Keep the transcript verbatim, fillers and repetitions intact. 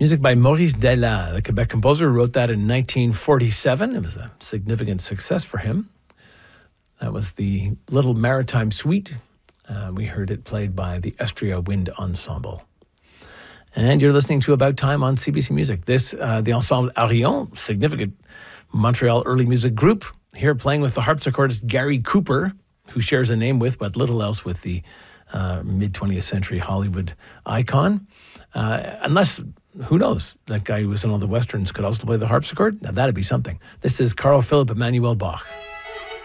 Music by Maurice Della, the Quebec composer, wrote that in nineteen forty-seven. It was a significant success for him. That was the Little Maritime Suite. Uh, we heard it played by the Estria Wind Ensemble. And you're listening to About Time on C B C Music. This, uh, the Ensemble Arion, significant Montreal early music group, here playing with the harpsichordist Gary Cooper, who shares a name with, but little else with the uh, mid-twentieth century Hollywood icon. Uh, unless, who knows, that guy who was in all the westerns could also play the harpsichord? Now that'd be something. This is Carl Philipp Emanuel Bach.